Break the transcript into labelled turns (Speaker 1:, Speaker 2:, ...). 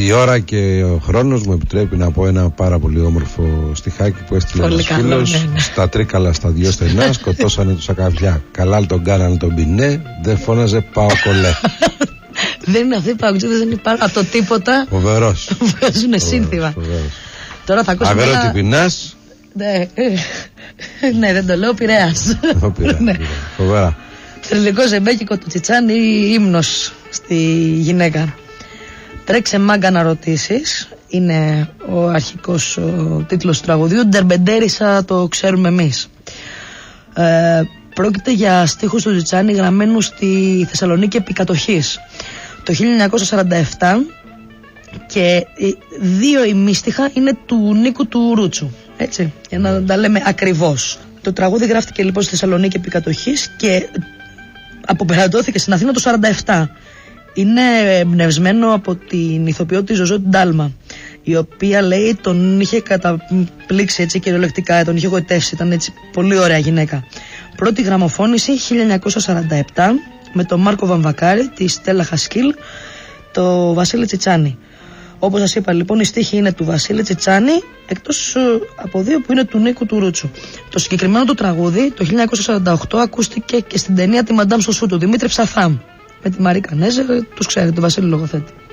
Speaker 1: Η ώρα και ο χρόνος μου επιτρέπει να πω ένα πάρα πολύ όμορφο στιχάκι που έστειλε ένας φίλος. Ναι. Στα τρίκαλα στα δυο στενά σκοτώσανε τους ακαβιά. Καλά τον κάνανε τον πινέ, δεν φώναζε πάω κολέ.
Speaker 2: Δεν είναι αυτοί οι παγκοσμίδες, δεν υπάρχουν από το τίποτα.
Speaker 1: Φοβερός.
Speaker 2: Βγάζουν σύνθημα. Τώρα θα ακούσουμε.
Speaker 1: Αγρότη πεινάς.
Speaker 2: Ναι, δεν το λέω, Πειραιάς.
Speaker 1: Φοβερά.
Speaker 2: Θρυλικό ζεμπέκικο του Τσιτσάνι, ύμνος στη γυναίκα. Τρέξε μάγκα να ρωτήσεις. Είναι ο αρχικός τίτλος του τραγουδιού. Ντερμπεντέρισα το ξέρουμε εμείς. Πρόκειται για στίχους του Τσιτσάνι γραμμένους στη Θεσσαλονίκη επί κατοχής το 1947 και δύο ημίστιχα είναι του Νίκου του Ρούτσου, έτσι, για να τα λέμε ακριβώς. Το τραγούδι γράφτηκε λοιπόν στη Θεσσαλονίκη επί κατοχής και αποπερατώθηκε στην Αθήνα το 1947. Είναι εμπνευσμένο από την ηθοποιό της Ζωζό Ντάλμα, η οποία λέει τον είχε καταπλήξει έτσι κυριολεκτικά, τον είχε γοητεύσει, ήταν έτσι πολύ ωραία γυναίκα. Πρώτη γραμμοφώνηση 1947 με τον Μάρκο Βαμβακάρη, τη Στέλλα Χασκίλ, το Βασίλη Τσιτσάνι. Όπως σας είπα λοιπόν, η στίχη είναι του Βασίλη Τσιτσάνι, εκτός από δύο που είναι του Νίκου του Ρούτσου. Το συγκεκριμένο το τραγούδι το 1948 ακούστηκε και στην ταινία «Τη Μαντάμ Σοσού» του Δημήτρη Ψαθά με τη Μαρή Κανέζερ, τους ξέρετε, τον Βασίλη Λογοθέτη.